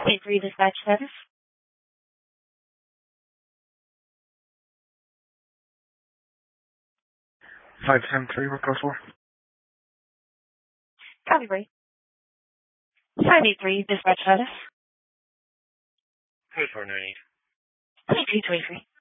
23 dispatch status. 573, what goes for? Copy, Bree. 583 dispatch status. Who's for 98? 2223.